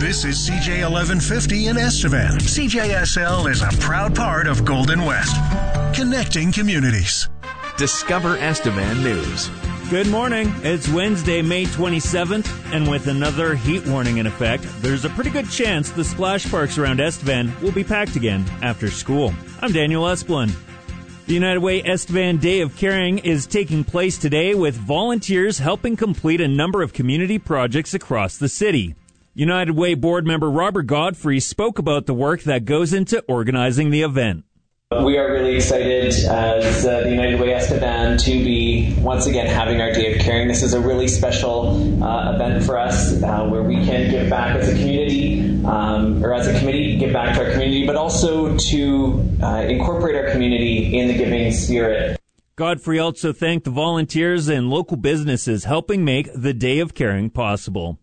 This is CJ 1150 in Estevan. CJSL is a proud part of Golden West, connecting communities. Discover Estevan News. Good morning. It's Wednesday, May 27th, and with another heat warning in effect, there's a pretty good chance the splash parks around Estevan will be packed again after school. I'm Daniel Esplin. The United Way Estevan Day of Caring is taking place today with volunteers helping complete a number of community projects across the city. United Way board member Robert Godfrey spoke about the work that goes into organizing the event. We are really excited as the United Way Estevan to be once again having our Day of Caring. This is a really special event for us where we can give back as a community or as a committee, give back to our community, but also to incorporate our community in the giving spirit. Godfrey also thanked the volunteers and local businesses helping make the Day of Caring possible.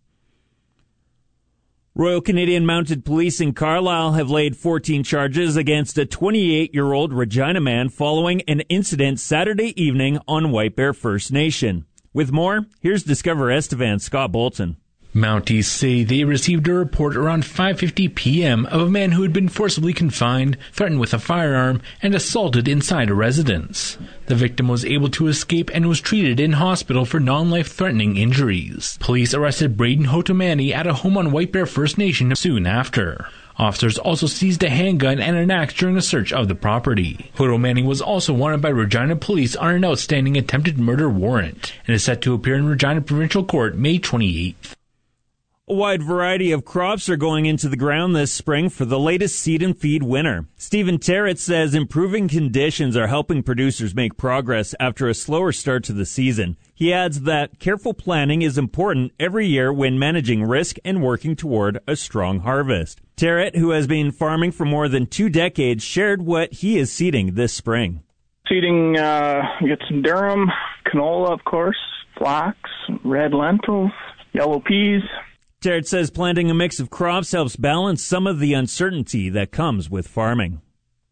Royal Canadian Mounted Police in Carlisle have laid 14 charges against a 28-year-old Regina man following an incident Saturday evening on White Bear First Nation. With more, here's Discover Estevan's Scott Bolton. Mounties say they received a report around 5:50 p.m. of a man who had been forcibly confined, threatened with a firearm, and assaulted inside a residence. The victim was able to escape and was treated in hospital for non-life-threatening injuries. Police arrested Braden Hotomani at a home on White Bear First Nation soon after. Officers also seized a handgun and an axe during a search of the property. Hotomani was also wanted by Regina Police on an outstanding attempted murder warrant and is set to appear in Regina Provincial Court May 28th. A wide variety of crops are going into the ground this spring for the latest seed and feed winter. Stephen Terrett says improving conditions are helping producers make progress after a slower start to the season. He adds that careful planning is important every year when managing risk and working toward a strong harvest. Terrett, who has been farming for more than 2 decades, shared what he is seeding this spring. Seeding, get some durum, canola, of course, flax, red lentils, yellow peas. Terrett says planting a mix of crops helps balance some of the uncertainty that comes with farming.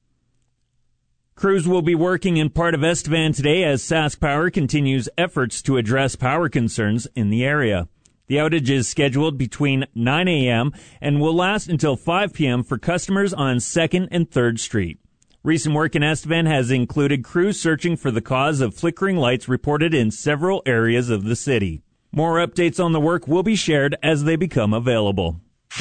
Crews will be working in part of Estevan today as Sask Power continues efforts to address power concerns in the area. The outage is scheduled between 9 a.m. and will last until 5 p.m. for customers on 2nd and 3rd Street. Recent work in Estevan has included crews searching for the cause of flickering lights reported in several areas of the city. More updates on the work will be shared as they become available.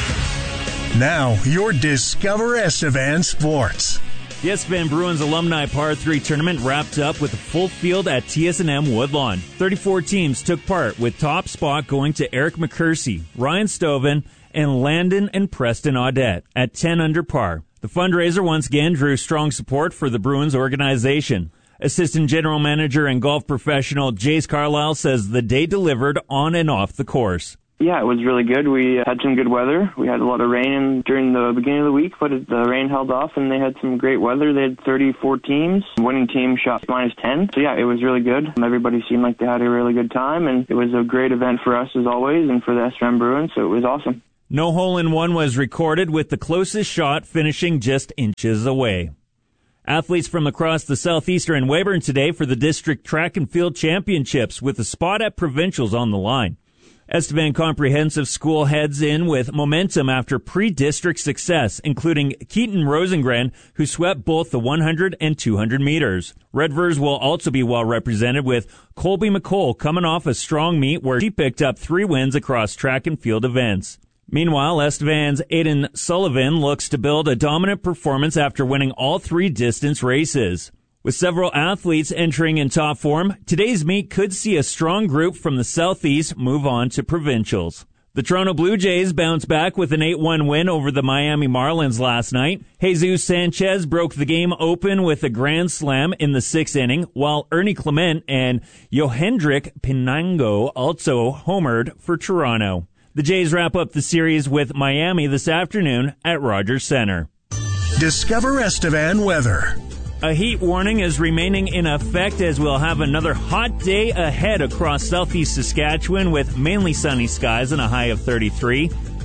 Now, your Discover Estevan Sports. The Estevan Bruins Alumni Par 3 tournament wrapped up with a full field at TS&M Woodlawn. 34 teams took part, with top spot going to Eric McCursey, Ryan Stoven, and Landon and Preston Audette at 10 under par. The fundraiser once again drew strong support for the Bruins organization. Assistant General Manager and golf professional Jace Carlisle says the day delivered on and off the course. Yeah, it was really good. We had some good weather. We had a lot of rain during the beginning of the week, but the rain held off, and they had some great weather. They had 34 teams. The winning team shot -10. So, yeah, it was really good. Everybody seemed like they had a really good time, and it was a great event for us, as always, and for the Estevan Bruins, so it was awesome. No hole-in-one was recorded, with the closest shot finishing just inches away. Athletes from across the Southeast are in Weyburn today for the District Track and Field Championships with a spot at Provincials on the line. Estevan Comprehensive School heads in with momentum after pre-district success, including Keaton Rosengren, who swept both the 100 and 200 meters. Redvers will also be well represented, with Colby McCall coming off a strong meet where she picked up 3 wins across track and field events. Meanwhile, Estevan's Aiden Sullivan looks to build a dominant performance after winning all 3 distance races. With several athletes entering in top form, today's meet could see a strong group from the Southeast move on to Provincials. The Toronto Blue Jays bounced back with an 8-1 win over the Miami Marlins last night. Jesus Sanchez broke the game open with a grand slam in the 6th inning, while Ernie Clement and Yohendrick Pinango also homered for Toronto. The Jays wrap up the series with Miami this afternoon at Rogers Center. Discover Estevan weather. A heat warning is remaining in effect as we'll have another hot day ahead across southeast Saskatchewan with mainly sunny skies and a high of 33.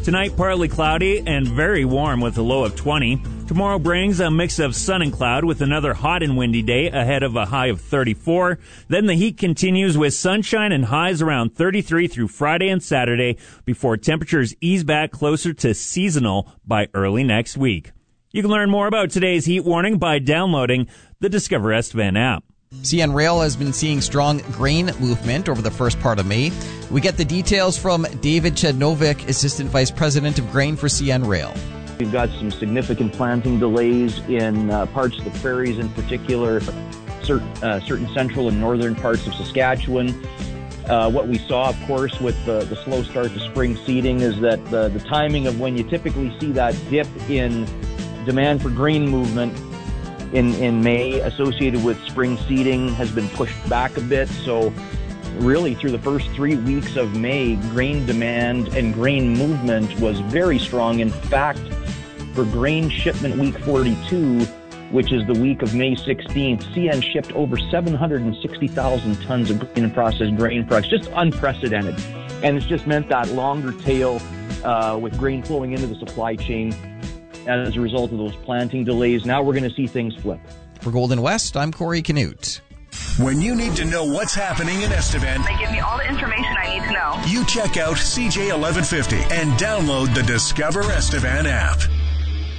Tonight, partly cloudy and very warm with a low of 20. Tomorrow brings a mix of sun and cloud with another hot and windy day ahead of a high of 34. Then the heat continues with sunshine and highs around 33 through Friday and Saturday before temperatures ease back closer to seasonal by early next week. You can learn more about today's heat warning by downloading the Discover Estevan app. CN Rail has been seeing strong grain movement over the first part of May. We get the details from David Chednovic, Assistant Vice President of Grain for CN Rail. We've got some significant planting delays in parts of the prairies, in particular certain central and northern parts of Saskatchewan. What we saw, of course, with the slow start to spring seeding is that the timing of when you typically see that dip in demand for grain movement in May associated with spring seeding has been pushed back a bit. So really through the first 3 weeks of May, grain demand and grain movement was very strong. In fact, for grain shipment week 42, which is the week of May 16th, CN shipped over 760,000 tons of grain and processed grain products, just unprecedented. And it's just meant that longer tail with grain flowing into the supply chain as a result of those planting delays. Now we're going to see things flip. For Golden West, I'm Corey Canute. When you need to know what's happening in Estevan, they give me all the information I need to know. You check out CJ 1150 and download the Discover Estevan app.